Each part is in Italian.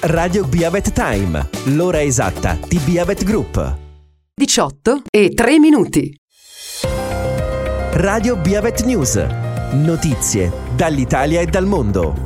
Radio Biavet Time, l'ora esatta di Biavet Group. 18:03. Radio Biavet News, notizie dall'Italia e dal mondo.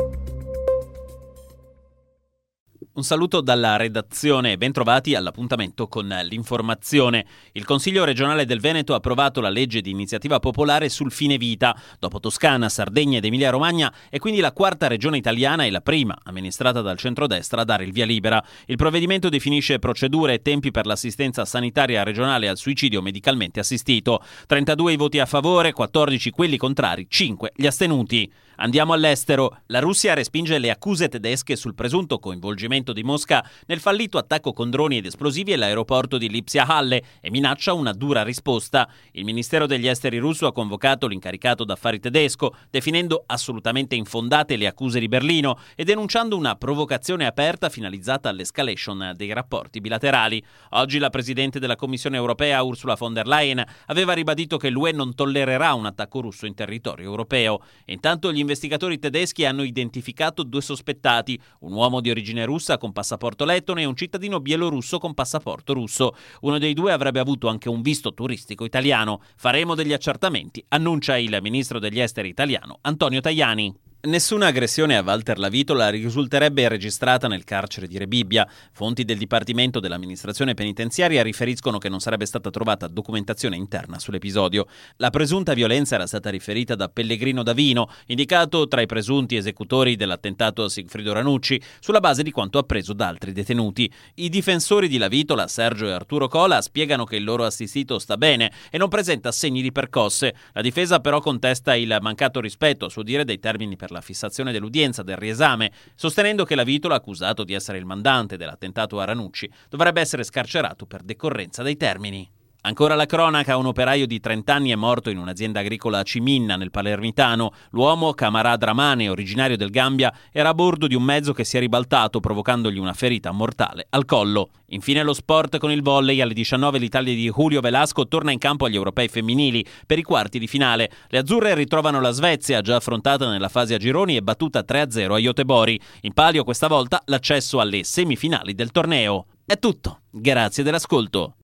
Un saluto dalla redazione e bentrovati all'appuntamento con l'informazione. Il Consiglio regionale del Veneto ha approvato la legge di iniziativa popolare sul fine vita. Dopo Toscana, Sardegna ed Emilia-Romagna è quindi la quarta regione italiana e la prima, amministrata dal centrodestra, a dare il via libera. Il provvedimento definisce procedure e tempi per l'assistenza sanitaria regionale al suicidio medicalmente assistito. 32 i voti a favore, 14 quelli contrari, 5 gli astenuti. Andiamo all'estero. La Russia respinge le accuse tedesche sul presunto coinvolgimento di Mosca nel fallito attacco con droni ed esplosivi all'aeroporto di Lipsia-Halle e minaccia una dura risposta. Il Ministero degli Esteri russo ha convocato l'incaricato d'affari tedesco, definendo assolutamente infondate le accuse di Berlino e denunciando una provocazione aperta finalizzata all'escalation dei rapporti bilaterali. Oggi la Presidente della Commissione europea, Ursula von der Leyen, aveva ribadito che l'UE non tollererà un attacco russo in territorio europeo. Intanto gli investigatori tedeschi hanno identificato 2 sospettati, un uomo di origine russa con passaporto lettone e un cittadino bielorusso con passaporto russo. Uno dei 2 avrebbe avuto anche un visto turistico italiano. Faremo degli accertamenti, annuncia il ministro degli esteri italiano Antonio Tajani. Nessuna aggressione a Walter Lavitola risulterebbe registrata nel carcere di Rebibbia. Fonti del Dipartimento dell'Amministrazione Penitenziaria riferiscono che non sarebbe stata trovata documentazione interna sull'episodio. La presunta violenza era stata riferita da Pellegrino Davino, indicato tra i presunti esecutori dell'attentato a Sigfrido Ranucci, sulla base di quanto appreso da altri detenuti. I difensori di Lavitola, Sergio e Arturo Cola, spiegano che il loro assistito sta bene e non presenta segni di percosse. La difesa però contesta il mancato rispetto, a suo dire, dei termini per la fissazione dell'udienza del riesame, sostenendo che Lavitola, accusato di essere il mandante dell'attentato a Ranucci, dovrebbe essere scarcerato per decorrenza dei termini. Ancora la cronaca, un operaio di 30 anni è morto in un'azienda agricola a Ciminna, nel Palermitano. L'uomo, Camarad Ramane, originario del Gambia, era a bordo di un mezzo che si è ribaltato, provocandogli una ferita mortale al collo. Infine lo sport con il volley. Alle 19 l'Italia di Julio Velasco torna in campo agli europei femminili per i quarti di finale. Le azzurre ritrovano la Svezia, già affrontata nella fase a gironi e battuta 3-0 a Göteborg. In palio questa volta l'accesso alle semifinali del torneo. È tutto, grazie dell'ascolto.